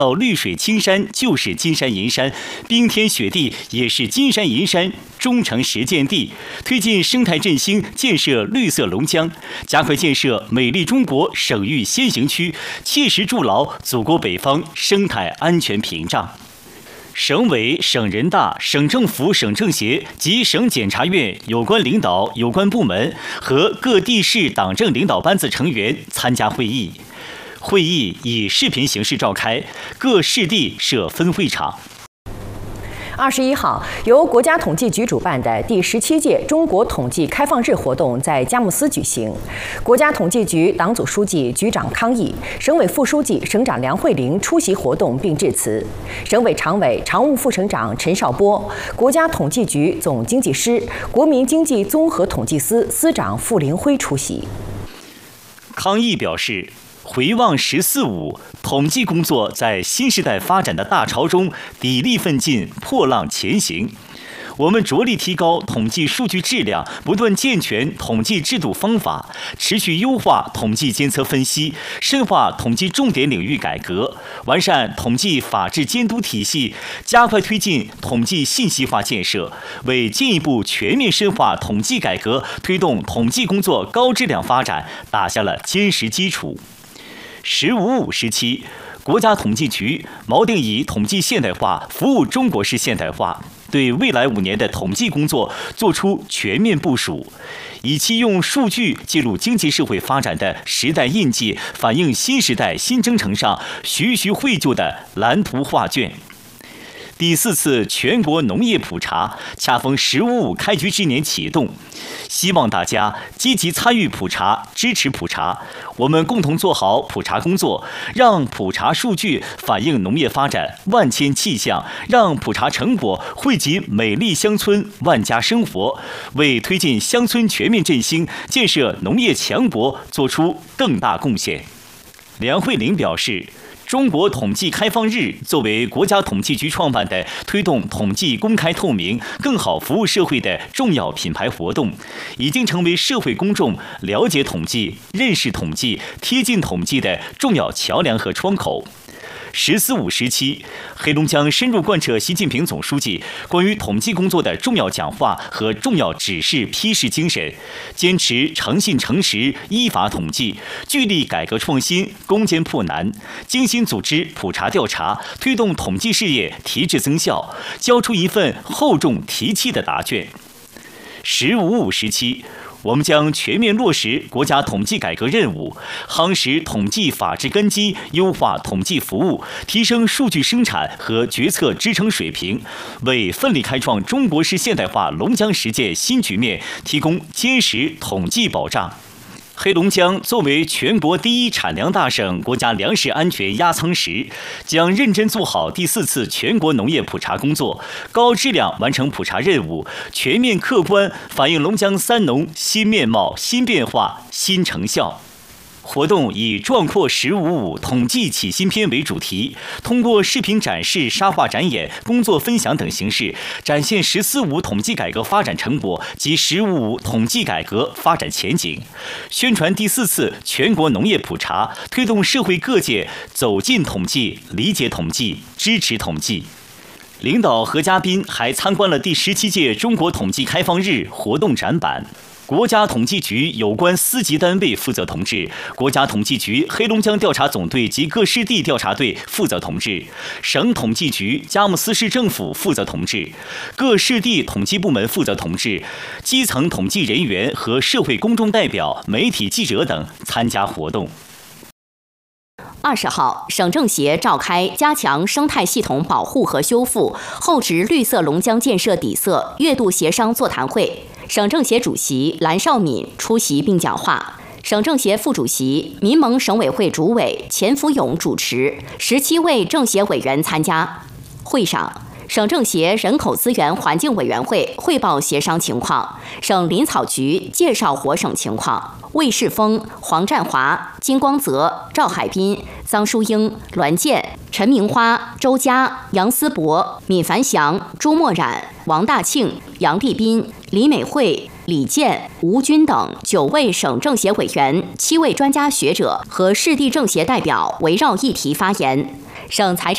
到绿水青山就是金山银山，冰天雪地也是金山银山忠诚实践地。推进生态振兴，建设绿色龙江，加快建设美丽中国省域先行区，切实筑牢祖国北方生态安全屏障。省委、省人大、省政府、省政协及省检察院有关领导、有关部门和各地市党政领导班子成员参加会议。会议以视频形式召开，各市地设分会场。 21号，由国家统计局主办的第17届中国统计开放日活动在佳木斯举行。国家统计局党组书记、局长康毅，省委副书记、省长梁慧玲出席活动并致辞。省委常委、常务副省长陈少波，国家统计局总经济师、国民经济综合统计司司长傅林辉出席。 康毅表示，回望“十四五”，统计工作在新时代发展的大潮中砥砺奋进、破浪前行。我们着力提高统计数据质量，不断健全统计制度方法，持续优化统计监测分析，深化统计重点领域改革，完善统计法治监督体系，加快推进统计信息化建设，为进一步全面深化统计改革、推动统计工作高质量发展打下了坚实基础。“15·5”时期，国家统计局锚定以统计现代化服务中国式现代化，对未来5年的统计工作作出全面部署，以期用数据记录经济社会发展的时代印记，反映新时代新征程上徐徐绘就的蓝图画卷。第4次全国农业普查恰逢“15·5”开局之年启动，希望大家积极参与普查，支持普查。我们共同做好普查工作，让普查数据反映农业发展万千气象，让普查成果惠及美丽乡村万家生活，为推进乡村全面振兴、建设农业强国做出更大贡献。梁慧玲表示，中国统计开放日作为国家统计局创办的推动统计公开透明、更好服务社会的重要品牌活动，已经成为社会公众了解统计、认识统计、贴近统计的重要桥梁和窗口。“14·5”时期，黑龙江深入贯彻习近平总书记关于统计工作的重要讲话和重要指示批示精神，坚持诚信诚实、依法统计，聚力改革创新、攻坚破难，精心组织普查调查，推动统计事业提质增效，交出一份厚重提气的答卷。“15·5”时期，我们将全面落实国家统计改革任务，夯实统计法治根基，优化统计服务，提升数据生产和决策支撑水平，为奋力开创中国式现代化龙江实践新局面提供坚实统计保障。黑龙江作为全国第1产粮大省、国家粮食安全压舱石，将认真做好第4次全国农业普查工作，高质量完成普查任务，全面客观反映龙江三农新面貌、新变化、新成效。活动以壮阔“15·5”统计起新篇为主题，通过视频展示、沙画展演、工作分享等形式，展现““14·5”统计改革发展成果及“15·5”统计改革发展前景，宣传第4次全国农业普查，推动社会各界走进统计、理解统计、支持统计。领导和嘉宾还参观了第17届中国统计开放日活动展板。国家统计局有关司级单位负责同志，国家统计局黑龙江调查总队及各市地调查队负责同志，省统计局佳木斯市政府负责同志，各市地统计部门负责同志，基层统计人员和社会公众代表、媒体记者等参加活动。 20号，省政协召开加强生态系统保护和修复、厚植绿色龙江建设底色月度协商座谈会，省政协主席蓝绍敏出席并讲话。省政协副主席、民盟省委会主委钱福勇主持，17位政协委员参加。会上，省政协人口资源环境委员会汇报协商情况，省林草局介绍活省情况。魏世峰、黄占华、金光泽、赵海滨、臧淑英、栾健、陈明花、周佳、杨思博、闵凡祥、朱墨染、王大庆、杨立斌、李美惠、李健、吴军等9位省政协委员、7位专家学者和市地政协代表围绕议题发言。省财政